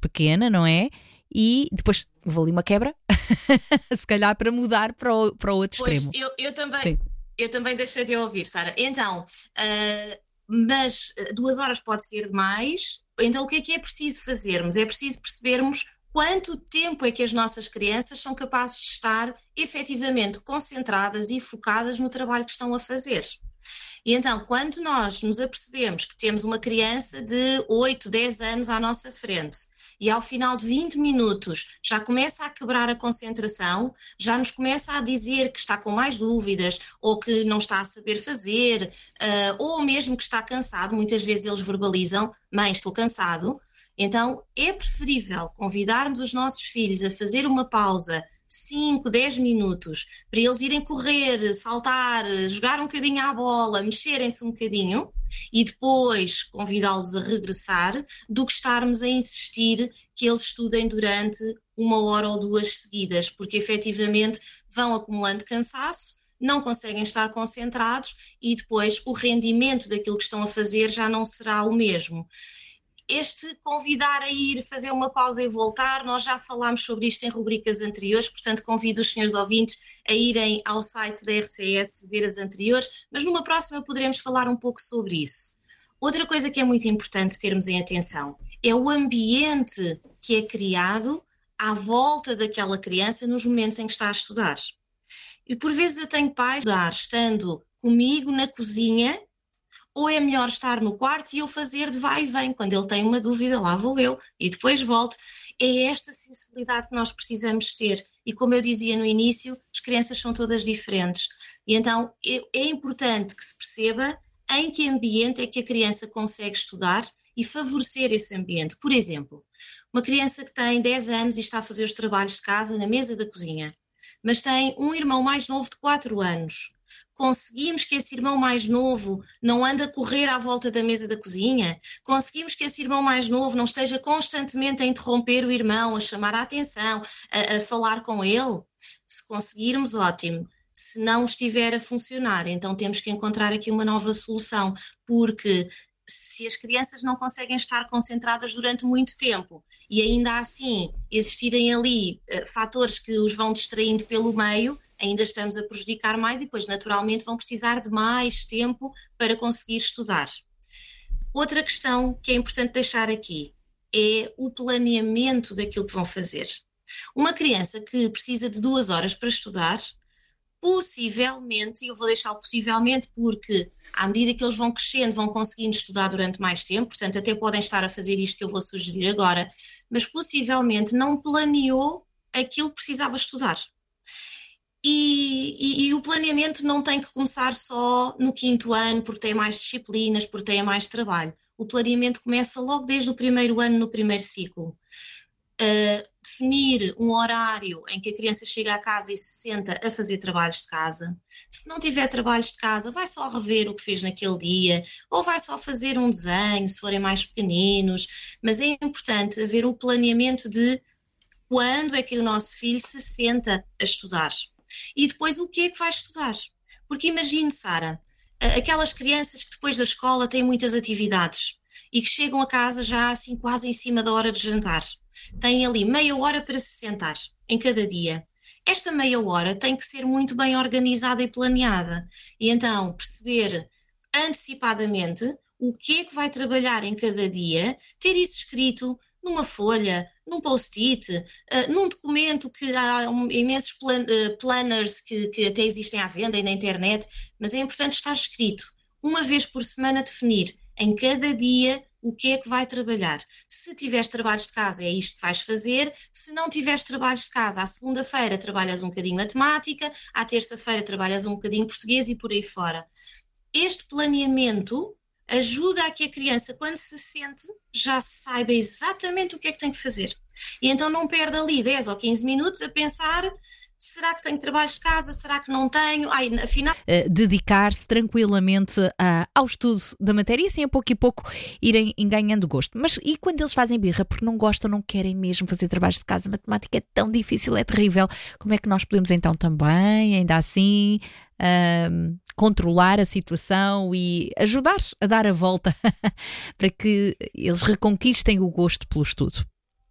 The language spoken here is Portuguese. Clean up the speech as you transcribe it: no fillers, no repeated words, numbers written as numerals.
pequena, não é? E depois vou ali uma quebra, se calhar para mudar para o outro Pois, extremo. eu também, Sim. eu também deixei de ouvir, Sara. Então, mas 2 horas pode ser demais. Então, o que é preciso fazermos? É preciso percebermos quanto tempo é que as nossas crianças são capazes de estar efetivamente concentradas e focadas no trabalho que estão a fazer. E então, quando nós nos apercebemos que temos uma criança de 8, 10 anos à nossa frente e ao final de 20 minutos já começa a quebrar a concentração, já nos começa a dizer que está com mais dúvidas ou que não está a saber fazer, ou mesmo que está cansado, muitas vezes eles verbalizam: mãe, estou cansado. Então, é preferível convidarmos os nossos filhos a fazer uma pausa 5, 10 minutos, para eles irem correr, saltar, jogar um bocadinho à bola, mexerem-se um bocadinho e depois convidá-los a regressar, do que estarmos a insistir que eles estudem durante 1 hora ou 2 seguidas, porque efetivamente vão acumulando cansaço, não conseguem estar concentrados e depois o rendimento daquilo que estão a fazer já não será o mesmo. Este convidar a ir fazer uma pausa e voltar, nós já falámos sobre isto em rubricas anteriores, portanto convido os senhores ouvintes a irem ao site da RCS ver as anteriores, mas numa próxima poderemos falar um pouco sobre isso. Outra coisa que é muito importante termos em atenção é o ambiente que é criado à volta daquela criança nos momentos em que está a estudar. E por vezes eu tenho pais estando comigo na cozinha, ou é melhor estar no quarto e eu fazer de vai e vem. Quando ele tem uma dúvida, lá vou eu e depois volto. É esta sensibilidade que nós precisamos ter. E como eu dizia no início, as crianças são todas diferentes. E então é importante que se perceba em que ambiente é que a criança consegue estudar e favorecer esse ambiente. Por exemplo, uma criança que tem 10 anos e está a fazer os trabalhos de casa na mesa da cozinha, mas tem um irmão mais novo de 4 anos. Conseguimos que esse irmão mais novo não ande a correr à volta da mesa da cozinha? Conseguimos que esse irmão mais novo não esteja constantemente a interromper o irmão, a chamar a atenção, a falar com ele? Se conseguirmos, ótimo. Se não estiver a funcionar, então temos que encontrar aqui uma nova solução, porque se as crianças não conseguem estar concentradas durante muito tempo e ainda assim existirem ali fatores que os vão distraindo pelo meio, ainda estamos a prejudicar mais e depois naturalmente vão precisar de mais tempo para conseguir estudar. Outra questão que é importante deixar aqui é o planeamento daquilo que vão fazer. Uma criança que precisa de 2 horas para estudar, possivelmente, e eu vou deixar o possivelmente porque à medida que eles vão crescendo vão conseguindo estudar durante mais tempo, portanto até podem estar a fazer isto que eu vou sugerir agora, mas possivelmente não planeou aquilo que precisava estudar. E o planeamento não tem que começar só no 5º ano, porque tem mais disciplinas, porque tem mais trabalho. O planeamento começa logo desde o 1º ano, no 1º ciclo. Definir um horário em que a criança chega à casa e se senta a fazer trabalhos de casa. Se não tiver trabalhos de casa, vai só rever o que fez naquele dia, ou vai só fazer um desenho, se forem mais pequeninos. Mas é importante haver o planeamento de quando é que o nosso filho se senta a estudar. E depois o que é que vai estudar? Porque imagine, Sara, aquelas crianças que depois da escola têm muitas atividades e que chegam a casa já assim quase em cima da hora de jantar. Têm ali meia hora para se sentar em cada dia. Esta meia hora tem que ser muito bem organizada e planeada. E então perceber antecipadamente o que é que vai trabalhar em cada dia, ter isso escrito numa folha, num post-it, num documento que há imensos planners que até existem à venda e na internet, mas é importante estar escrito, uma vez por semana definir em cada dia o que é que vai trabalhar. Se tiveres trabalhos de casa, é isto que vais fazer. Se não tiveres trabalhos de casa, à segunda-feira trabalhas um bocadinho matemática, à terça-feira trabalhas um bocadinho português e por aí fora. Este planeamento ajuda a que a criança, quando se sente, já saiba exatamente o que é que tem que fazer. E então não perde ali 10 ou 15 minutos a pensar: será que tenho trabalhos de casa? Será que não tenho? Afinal... Dedicar-se tranquilamente ao estudo da matéria e assim a pouco irem ganhando gosto. Mas e quando eles fazem birra porque não gostam, não querem mesmo fazer trabalhos de casa? A matemática é tão difícil, é terrível. Como é que nós podemos então também, ainda assim, controlar a situação e ajudar a dar a volta para que eles reconquistem o gosto pelo estudo?